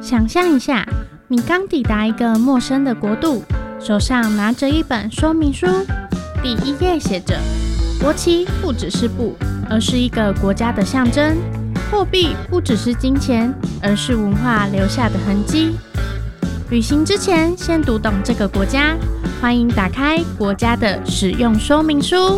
想象一下，你刚抵达一个陌生的国度，手上拿着一本说明书，第一页写着：国旗不只是布，而是一个国家的象征；货币不只是金钱，而是文化留下的痕迹。旅行之前，先读懂这个国家。欢迎打开国家的使用说明书。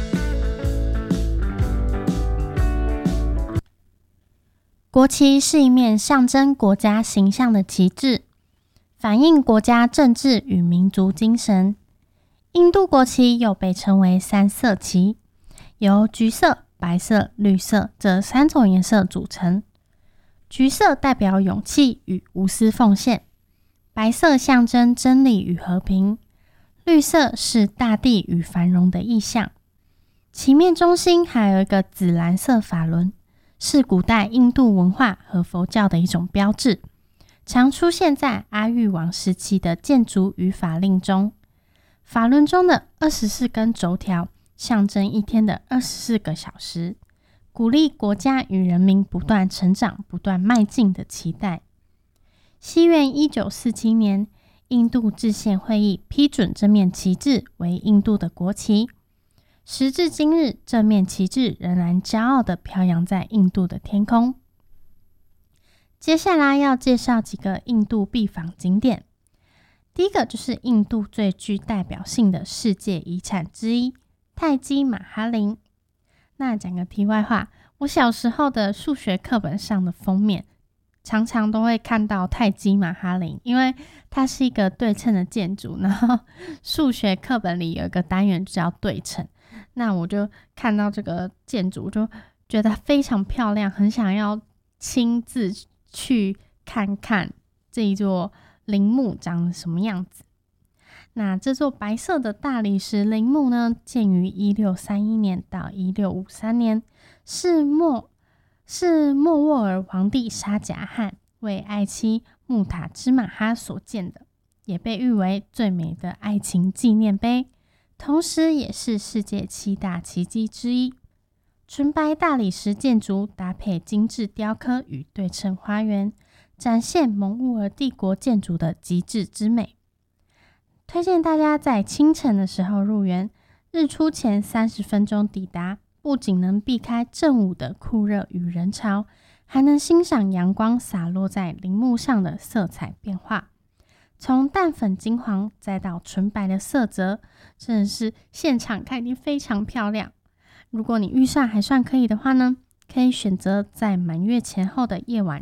国旗是一面象征国家形象的旗帜，反映国家政治与民族精神。印度国旗又被称为三色旗，由橘色、白色、绿色这三种颜色组成。橘色代表勇气与无私奉献，白色象征真理与和平，绿色是大地与繁荣的意象。旗面中心还有一个紫蓝色法轮，是古代印度文化和佛教的一种标志，常出现在阿育王时期的建筑与法令中。法轮中的24根轴条象征一天的24个小时，鼓励国家与人民不断成长、不断迈进的期待。西元1947年，印度制宪会议批准这面旗帜为印度的国旗。时至今日，这面旗帜仍然骄傲地飘扬在印度的天空。接下来要介绍几个印度必访景点。第一个就是印度最具代表性的世界遗产之一——泰姬玛哈陵。那讲个题外话，我小时候的数学课本上的封面常常都会看到泰姬玛哈陵，因为它是一个对称的建筑，然后数学课本里有一个单元就叫对称。那我就看到这个建筑，就觉得非常漂亮，很想要亲自去看看这一座陵墓长什么样子。那这座白色的大理石陵墓呢，建于1631年到1653年，是莫卧儿皇帝沙贾汗为爱妻穆塔芝玛哈所建的，也被誉为最美的爱情纪念碑，同时也是世界7大奇迹之一。纯白大理石建筑搭配精致雕刻与对称花园，展现蒙兀儿帝国建筑的极致之美。推荐大家在清晨的时候入园，日出前30分钟抵达，不仅能避开正午的酷热与人潮，还能欣赏阳光洒落在陵墓上的色彩变化。从淡粉金黄再到纯白的色泽，真的是现场看一定非常漂亮。如果你预算还算可以的话呢，可以选择在满月前后的夜晚